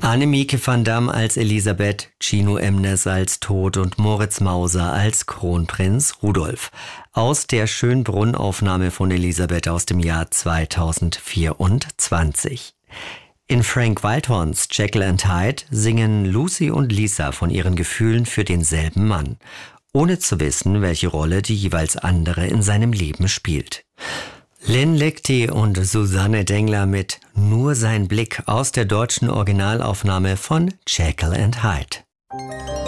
Annemieke van Dam als Elisabeth, Chino Emnes als Tod und Moritz Mauser als Kronprinz Rudolf. Aus der Schönbrunn-Aufnahme von Elisabeth aus dem Jahr 2024. In Frank Wildhorns Jekyll and Hyde singen Lucy und Lisa von ihren Gefühlen für denselben Mann, ohne zu wissen, welche Rolle die jeweils andere in seinem Leben spielt. Lynn Lichty und Susanne Dengler mit Nur sein Blick aus der deutschen Originalaufnahme von Jekyll and Hyde.